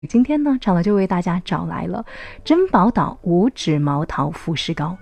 今天呢，长乐就为大家找来了珍宝岛无脂毛桃富士膏。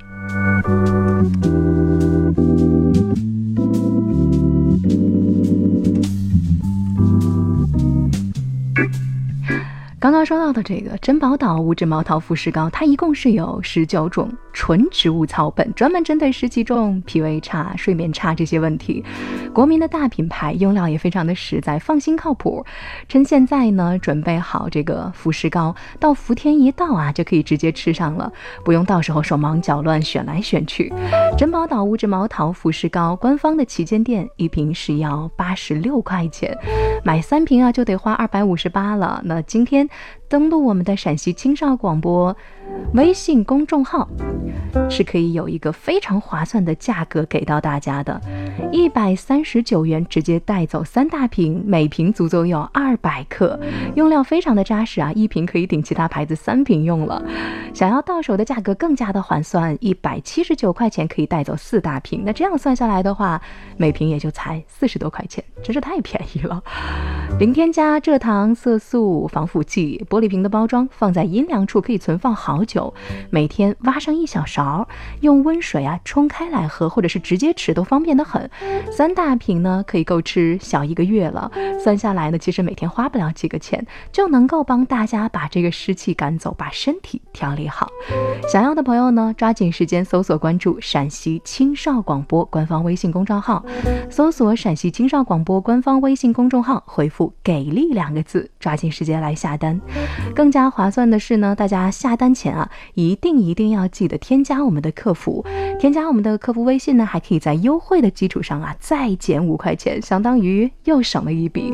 刚刚说到的这个珍宝岛无脂毛桃富士膏，它一共是有19种纯植物草本，专门针对湿气重、脾胃差、睡眠差这些问题。国民的大品牌，用料也非常的实在，放心靠谱。趁现在呢，准备好这个富士膏，到伏天一到啊，就可以直接吃上了，不用到时候手忙脚乱选来选去。珍宝岛无脂毛桃富士膏官方的旗舰店一瓶是要86块钱，买3瓶啊就得花258了。那今天登录我们的陕西青少广播微信公众号，是可以有一个非常划算的价格给到大家的，139元直接带走3大瓶，每瓶足足有200克，用料非常的扎实啊，一瓶可以顶其他牌子3瓶用了。想要到手的价格更加的划算，179块钱可以带走4大瓶，那这样算下来的话，每瓶也就才40多块钱，真是太便宜了。零添加蔗糖、色素、防腐剂，玻璃瓶的包装放在阴凉处可以存放好久，每天挖上1小勺，用温水啊冲开来喝，或者是直接吃都方便得很。3大瓶呢可以够吃小1个月了，算下来呢，其实每天花不了几个钱，就能够帮大家把这个湿气赶走，把身体调理好。想要的朋友呢，抓紧时间搜索关注陕西青少广播官方微信公众号，搜索陕西青少广播官方微信公众号，回复给力2个字，抓紧时间来下单。更加划算的是呢，大家下单前啊，一定要记得添加我们的客服，添加我们的客服微信呢，还可以在优惠的基础上啊再减5块钱，相当于又省了一笔。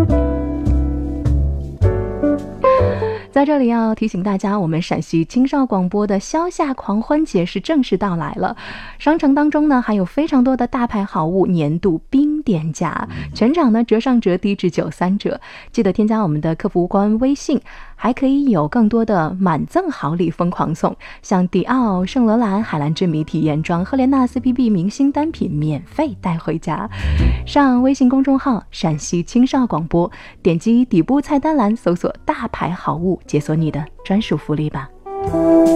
在这里要提醒大家，我们陕西青少广播的消夏狂欢节是正式到来了，商城当中呢还有非常多的大牌好物年度冰点价，全场呢折上折，低至93折，记得添加我们的客服官微信，还可以有更多的满赠好礼疯狂送，像迪奥、圣罗兰、海蓝之谜体验装、赫莲娜 CPB 明星单品免费带回家。上微信公众号陕西青少广播，点击底部菜单栏搜索大牌好物，解锁你的专属福利吧。